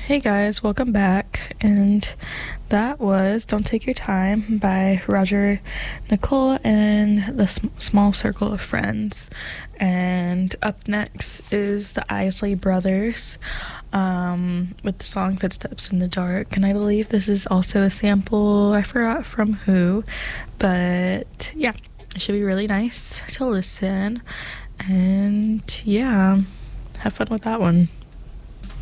Hey guys, welcome back. And that was Don't Take Your Time by Roger Nicole and the Small Circle of Friends. And up next is the Isley Brothers with the song Footsteps in the Dark. And I believe this is also a sample, I forgot from who, but yeah, it should be really nice to listen. And yeah, have fun with that one.